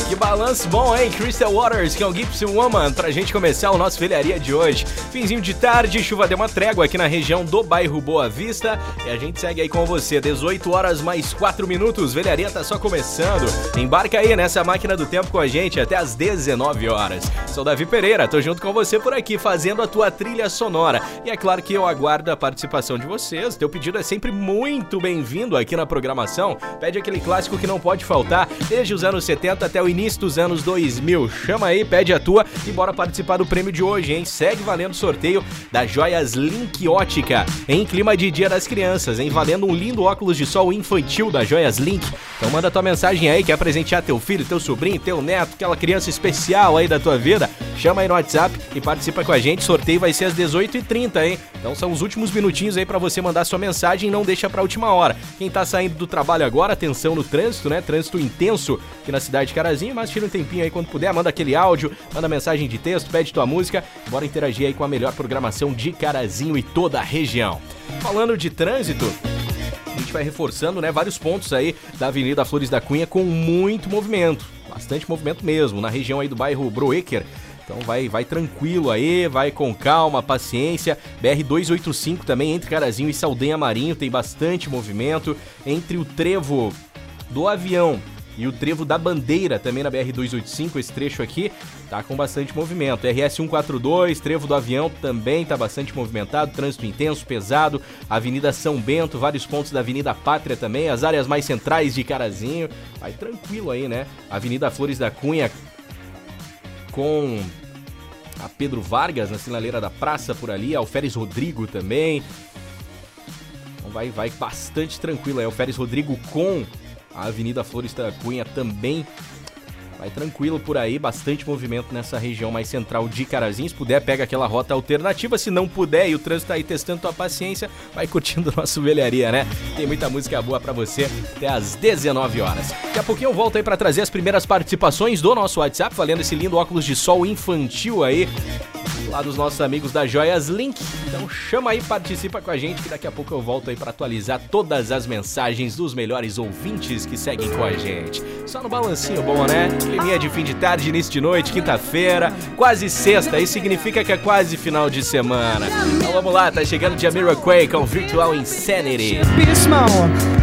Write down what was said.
Que balanço bom, hein? Crystal Waters, que é o Gypsy Woman, pra gente começar o nosso velharia de hoje. Finzinho de tarde, chuva deu uma trégua aqui na região do bairro Boa Vista. E a gente segue aí com você, 18 horas mais 4 minutos, velharia tá só começando. Embarca aí nessa máquina do tempo com a gente até as 19 horas. Sou Davi Pereira, tô junto com você por aqui, fazendo a tua trilha sonora. E é claro que eu aguardo a participação de vocês. Teu pedido é sempre muito bem-vindo aqui na programação. Pede aquele clássico que não pode faltar, desde os anos 70 até o início dos anos 2000. Chama aí, pede a tua e bora participar do prêmio de hoje, hein? Segue valendo o sorteio das joias Link Ótica, em clima de Dia das Crianças, hein? Valendo um lindo óculos de sol infantil das joias Link. Então manda tua mensagem aí, quer presentear teu filho, teu sobrinho, teu neto, aquela criança especial aí da tua vida. Chama aí no WhatsApp e participa com a gente. Sorteio vai ser às 18h30, hein? Então são os últimos minutinhos aí pra você mandar sua mensagem e não deixa pra última hora. Quem tá saindo do trabalho agora, atenção no trânsito, né? Trânsito intenso aqui na cidade de Carazinho, mas tira um tempinho aí quando puder, manda aquele áudio, manda mensagem de texto, pede tua música, bora interagir aí com a melhor programação de Carazinho e toda a região. Falando de trânsito, a gente vai reforçando, né, vários pontos aí da Avenida Flores da Cunha com muito movimento, bastante movimento mesmo, na região aí do bairro Broeker. Então vai tranquilo aí, vai com calma, paciência. BR-285 também, entre Carazinho e Saldanha Marinho, tem bastante movimento. Entre o trevo do Avião e o trevo da Bandeira, também na BR-285, esse trecho aqui, tá com bastante movimento. RS-142, trevo do Avião, também tá bastante movimentado, trânsito intenso, pesado. Avenida São Bento, vários pontos da Avenida Pátria também, as áreas mais centrais de Carazinho. Vai tranquilo aí, né? Avenida Flores da Cunha com a Pedro Vargas, na sinaleira da praça por ali, a Alferes Rodrigo também. Então vai bastante tranquilo aí, a Alferes Rodrigo com a Avenida Flores da Cunha também. Vai tranquilo por aí, bastante movimento nessa região mais central de Carazinho. Se puder, pega aquela rota alternativa. Se não puder e o trânsito tá aí testando tua paciência, vai curtindo a nossa velharia, né? Tem muita música boa pra você até às 19 horas. Daqui a pouquinho eu volto aí pra trazer as primeiras participações do nosso WhatsApp, valendo esse lindo óculos de sol infantil aí, lá dos nossos amigos da Joias Link. Então chama aí, participa com a gente, que daqui a pouco eu volto aí pra atualizar todas as mensagens dos melhores ouvintes que seguem com a gente. Só no balancinho bom, né? Climinha de fim de tarde, início de noite, quinta-feira, quase sexta, isso significa que é quase final de semana. Então vamos lá, tá chegando Jamiroquai com Virtual Insanity.